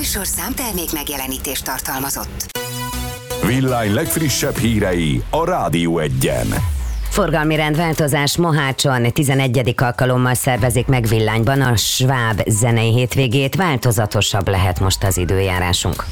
műsorszám termék megjelenítést tartalmazott. Villány legfrissebb hírei a Rádió Egyen. Forgalmi rendváltozás Mohácson 11. alkalommal szervezik meg Villányban a Schwab zenei hétvégét, változatosabb lehet most az időjárásunk.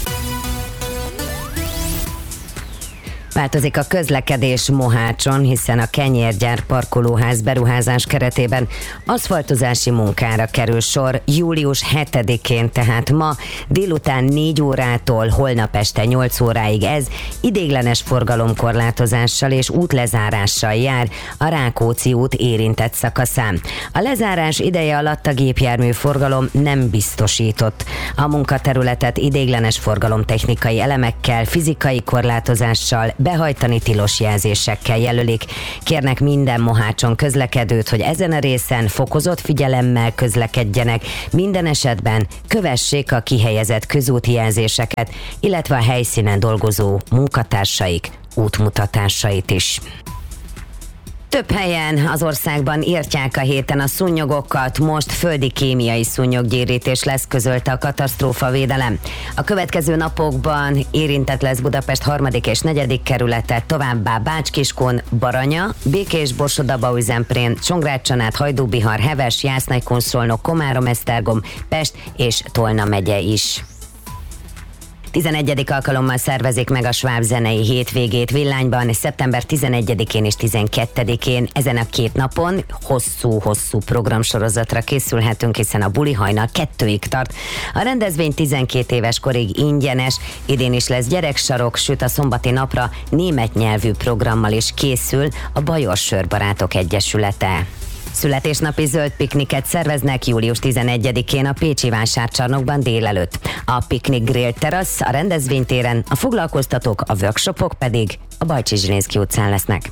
Változik a közlekedés Mohácson, hiszen a kenyérgyár parkolóház beruházás keretében aszfaltozási munkára kerül sor július 7-én, tehát ma délután 4 órától holnap este 8 óráig. Ez ideiglenes forgalomkorlátozással és útlezárással jár a Rákóczi út érintett szakaszán. A lezárás ideje alatt a gépjármű forgalom nem biztosított. A munkaterületet ideiglenes forgalomtechnikai elemekkel, fizikai korlátozással, behajtani tilos jelzésekkel jelölik. Kérnek minden Mohácson közlekedőt, hogy ezen a részen fokozott figyelemmel közlekedjenek, minden esetben kövessék a kihelyezett közúti jelzéseket, illetve a helyszínen dolgozó munkatársaik útmutatásait is. Több helyen az országban írtják a héten a szúnyogokat, most földi kémiai szúnyoggyérítés lesz, közölte a katasztrófavédelem. A következő napokban érintett lesz Budapest 3. és 4. kerülete, továbbá Bács-Kiskun, Baranya, Békés-Borsod-Abaúj-Zemplén, Csongrád-Csanád, Hajdú-Bihar, Heves, Jásznej-Kunszolnok, Komárom-Esztergom, Pest és Tolna megye is. 11. alkalommal szervezik meg a Schwab zenei hétvégét Villányban, szeptember 11-én és 12-én. Ezen a 2 napon hosszú programsorozatra készülhetünk, hiszen a buli hajnal 2-ig tart. A rendezvény 12 éves korig ingyenes, idén is lesz gyereksarok, sőt a szombati napra német nyelvű programmal is készül a Bajor Sörbarátok Egyesülete. Születésnapi zöld pikniket szerveznek július 11-én a Pécsi Vásárcsarnokban délelőtt. A piknik grill terasz a rendezvénytéren, a foglalkoztatók, a workshopok pedig a Bajcsi Zsilinszky utcán lesznek.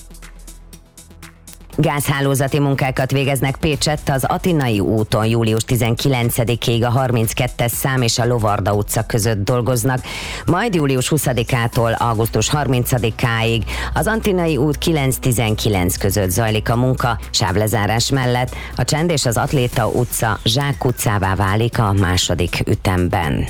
Gázhálózati munkákat végeznek Pécsett az Atinai úton július 19-ig, a 32-es szám és a Lovarda utca között dolgoznak, majd július 20-ától augusztus 30-áig az Atinai út 9-19 között zajlik a munka, sávlezárás mellett a Csend és az Atléta utca Zsák utcává válik a második ütemben.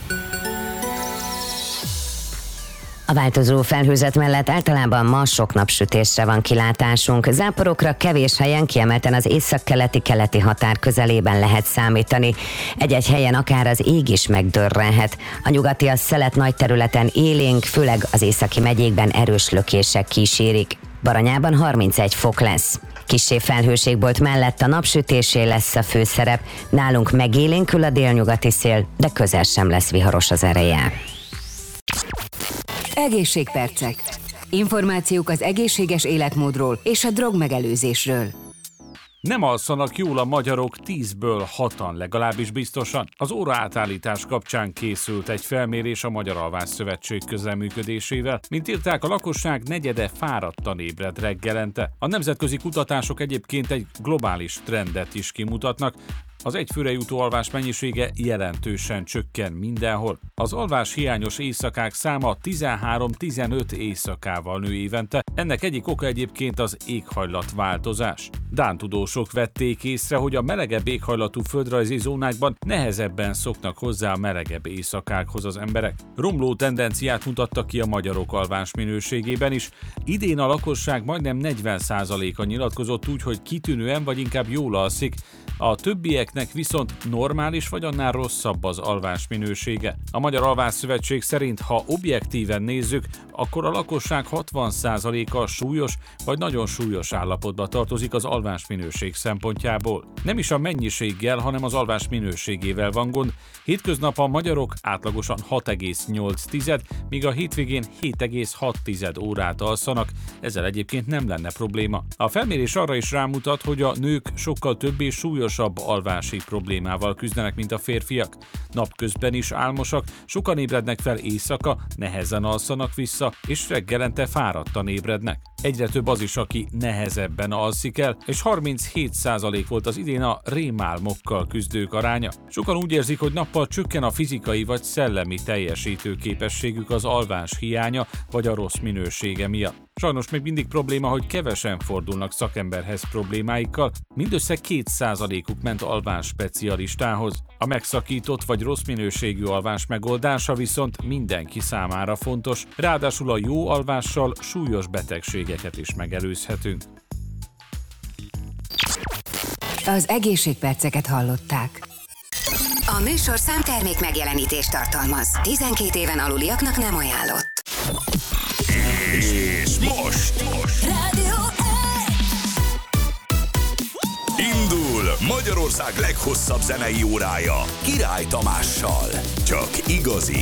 A változó felhőzet mellett általában ma sok napsütésre van kilátásunk. Záporokra kevés helyen, kiemelten az északkeleti-keleti határ közelében lehet számítani. Egy-egy helyen akár az ég is megdörrenhet. A nyugati a szelet nagy területen élénk, főleg az északi megyékben erős lökések kísérik. Baranyában 31 fok lesz. Kissé felhőségbolt mellett a napsütésé lesz a főszerep. Nálunk megélénkül a délnyugati szél, de közel sem lesz viharos az ereje. Egészségpercek. Információk az egészséges életmódról és a drogmegelőzésről. Nem alszanak jól a magyarok 10-ből 6-an legalábbis biztosan. Az óraátállítás kapcsán készült egy felmérés a Magyar Alvás Szövetség közreműködésével. Mint írták, a lakosság negyede fáradtan ébred reggelente. A nemzetközi kutatások egyébként egy globális trendet is kimutatnak. Az egyfőre jutó alvás mennyisége jelentősen csökken mindenhol. Az alvás hiányos éjszakák száma 13-15 éjszakával nő évente. Ennek egyik oka egyébként az éghajlatváltozás. Dán tudósok vették észre, hogy a melegebb éghajlatú földrajzi zónákban nehezebben szoknak hozzá a melegebb éjszakákhoz az emberek. Romló tendenciát mutattak ki a magyarok alvás minőségében is. Idén a lakosság majdnem 40%-a nyilatkozott úgy, hogy kitűnően vagy inkább jól alszik. A többieknek viszont normális vagy annál rosszabb az alvás minősége. A Magyar Alvás Szövetség szerint, ha objektíven nézzük, akkor a lakosság 60%-a súlyos vagy nagyon súlyos állapotba tartozik az alvás minőség szempontjából. Nem is a mennyiséggel, hanem az alvás minőségével van gond. Hétköznap a magyarok átlagosan 6,8, míg a hétvégén 7,6 órát alszanak, ezzel egyébként nem lenne probléma. A felmérés arra is rámutat, hogy a nők sokkal több és súlyosabb alvási problémával küzdenek, mint a férfiak. Napközben is álmosak, sokan ébrednek fel éjszaka, nehezen alszanak vissza, és reggelente fáradtan ébrednek. Egyre több az is, aki nehezebben alszik el, és 37% volt az idén a rémálmokkal küzdők aránya. Sokan úgy érzik, hogy nappal csökken a fizikai vagy szellemi teljesítő képességük az alvás hiánya vagy a rossz minősége miatt. Sajnos még mindig probléma, hogy kevesen fordulnak szakemberhez problémáikkal, mindössze 2%-uk ment alvás specialistához. A megszakított vagy rossz minőségű alvás megoldása viszont mindenki számára fontos, ráadásul a jó alvással súlyos betegségeket is megelőzhetünk. Az egészségperceket hallották. A műsor számtermék megjelenítést tartalmaz. 12 éven aluliaknak nem ajánlott. És most Rádió indul Magyarország leghosszabb zenei órája Király Tamással. Csak igazi